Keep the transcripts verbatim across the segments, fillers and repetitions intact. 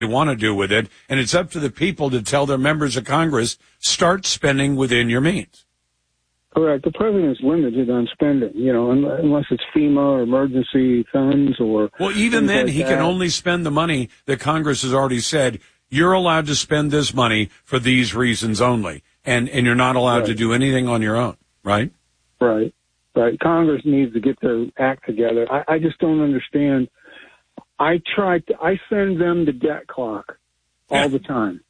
want to do with it, and it's up to the people to tell their members of Congress, start spending within your means. Correct. The president's limited on spending, you know, unless it's FEMA or emergency funds or... Well, even then, like he that. can only spend the money that Congress has already said, you're allowed to spend this money for these reasons only, and, and you're not allowed right. to do anything on your own, right? Right. Right. Congress needs to get their act together. I, I just don't understand. I try to, I send them the debt clock all yeah. the time.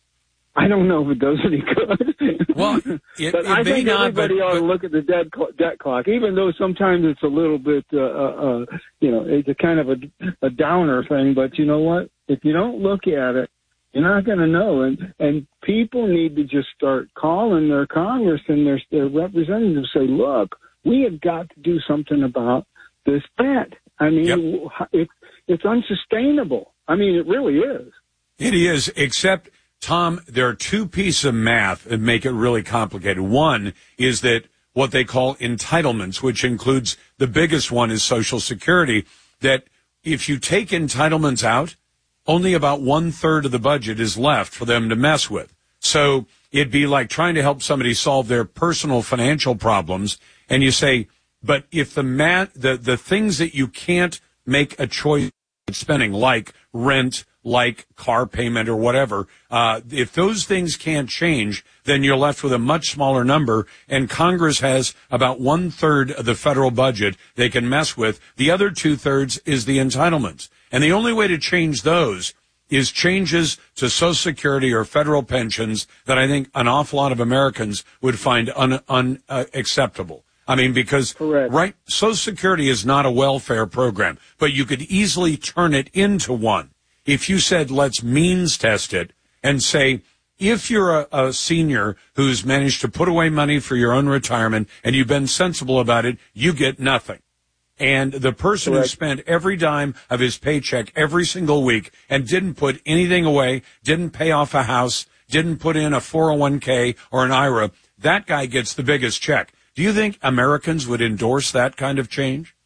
I don't know if it does any good. Well, it, but it I may think not, everybody but, ought but, to look at the debt, cl- debt clock, even though sometimes it's a little bit, uh, uh, you know, it's a kind of a, a downer thing. But you know what? If you don't look at it, you're not going to know. And and people need to just start calling their Congress and their, their representatives, say, look, we have got to do something about this debt. I mean, yep. it, it's unsustainable. I mean, it really is. It is, except... Tom, there are two pieces of math that make it really complicated. One is that what they call entitlements, which includes the biggest one is Social Security, that if you take entitlements out, only about one-third of the budget is left for them to mess with. So it'd be like trying to help somebody solve their personal financial problems, and you say, but if the mat, the, the things that you can't make a choice of spending, like rent, like car payment or whatever, uh, if those things can't change, then you're left with a much smaller number, and Congress has about one-third of the federal budget they can mess with. The other two-thirds is the entitlements. And the only way to change those is changes to Social Security or federal pensions that I think an awful lot of Americans would find un, un, uh, acceptable. I mean, because, Correct. right, Social Security is not a welfare program, but you could easily turn it into one. If you said, let's means test it and say, if you're a, a senior who's managed to put away money for your own retirement and you've been sensible about it, you get nothing. And the person Correct. who spent every dime of his paycheck every single week and didn't put anything away, didn't pay off a house, didn't put in a four oh one k or an I R A, that guy gets the biggest check. Do you think Americans would endorse that kind of change?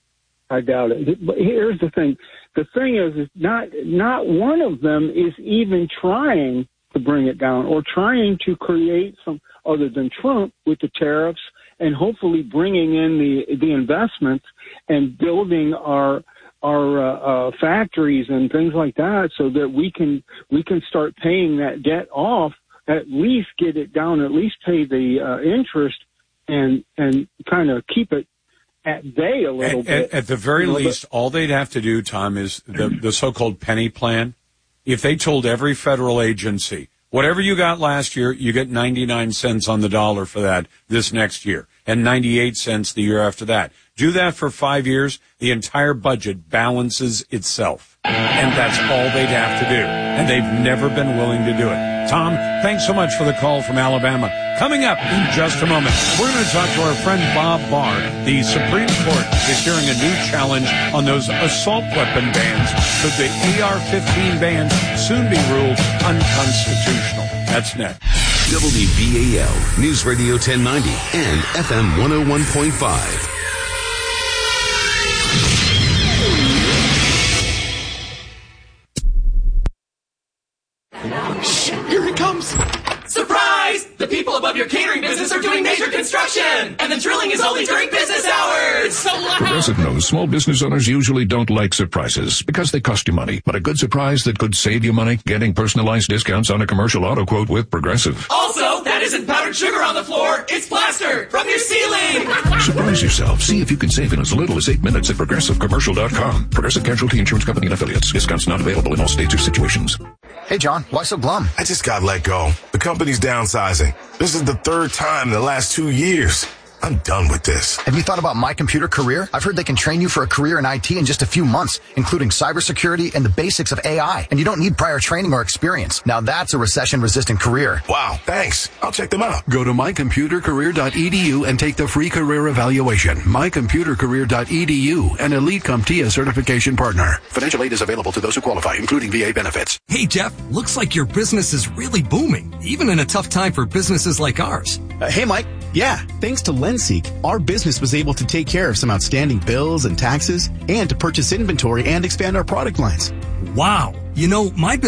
I doubt it. But here's the thing. The thing is, is not not one of them is even trying to bring it down or trying to create some other than Trump with the tariffs and hopefully bringing in the the investments and building our our uh, uh, factories and things like that, so that we can we can start paying that debt off. At least get it down. At least pay the uh, interest and and kind of keep it at bay a little at, bit. At, at the very you know, least, but, all they'd have to do, Tom, is the, the so-called penny plan. If they told every federal agency, whatever you got last year, you get ninety-nine cents on the dollar for that this next year, and ninety-eight cents the year after that. Do that for five years, the entire budget balances itself. And that's all they'd have to do. And they've never been willing to do it. Tom, thanks so much for the call from Alabama. Coming up in just a moment, we're going to talk to our friend Bob Barr. The Supreme Court is hearing a new challenge on those assault weapon bans. Could the A R fifteen bans soon be ruled unconstitutional? That's next. W B A L, News Radio ten ninety and F M one oh one point five. Shh, here he comes. Surprise! The people above your catering business are doing major construction, and the drilling is only during business hours. It's so loud. Progressive knows small business owners usually don't like surprises because they cost you money. But a good surprise that could save you money, getting personalized discounts on a commercial auto quote with Progressive. Also, that isn't powdered sugar on the floor. It's plaster from your ceiling. Surprise yourself. See if you can save in as little as eight minutes at progressive commercial dot com. Progressive Casualty Insurance Company and Affiliates. Discounts not available in all states or situations. Hey, John, why so glum? I just got let go. The company's downsizing. This is the third time in the last two years. I'm done with this. Have you thought about My Computer Career? I've heard they can train you for a career in I T in just a few months, including cybersecurity and the basics of A I. And you don't need prior training or experience. Now that's a recession-resistant career. Wow, thanks. I'll check them out. Go to my computer career dot e d u and take the free career evaluation. my computer career dot e d u, an Elite CompTIA certification partner. Financial aid is available to those who qualify, including V A benefits. Hey, Jeff, looks like your business is really booming, even in a tough time for businesses like ours. Uh, hey, Mike. Yeah, thanks to LendSeek, our business was able to take care of some outstanding bills and taxes and to purchase inventory and expand our product lines. Wow. You know, my business